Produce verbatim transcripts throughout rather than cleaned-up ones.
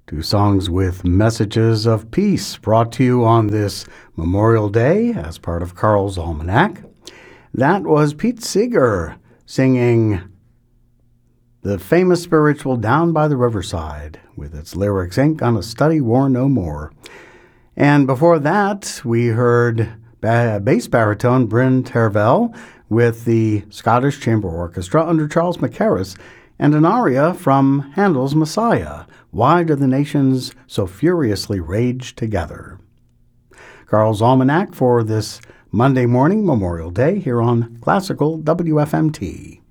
Two songs with messages of peace brought to you on this Memorial Day as part of Carl's Almanac. That was Pete Seeger singing the famous spiritual Down by the Riverside with its lyrics, Ain't Gonna Study War No More. And before that, we heard ba- bass baritone Bryn Tervel with the Scottish Chamber Orchestra under Charles Mackerras and an aria from Handel's Messiah, Why Do the Nations So Furiously Rage Together? Carl's Almanac for this Monday morning, Memorial Day, here on Classical W F M T.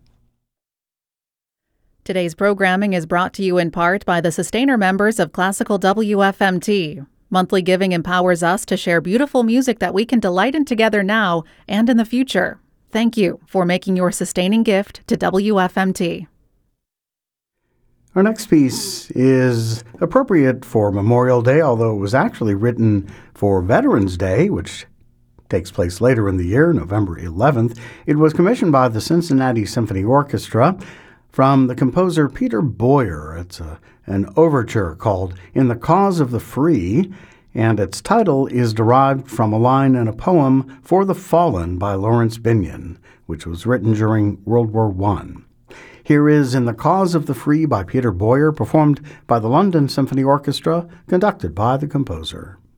Today's programming is brought to you in part by the sustainer members of Classical W F M T. Monthly giving empowers us to share beautiful music that we can delight in together now and in the future. Thank you for making your sustaining gift to W F M T. Our next piece is appropriate for Memorial Day, although it was actually written for Veterans Day, which takes place later in the year, November eleventh. It was commissioned by the Cincinnati Symphony Orchestra from the composer Peter Boyer. It's a, an overture called In the Cause of the Free, and its title is derived from a line in a poem For the Fallen by Lawrence Binyon, which was written during World War One. Here is In the Cause of the Free by Peter Boyer, performed by the London Symphony Orchestra, conducted by the composer.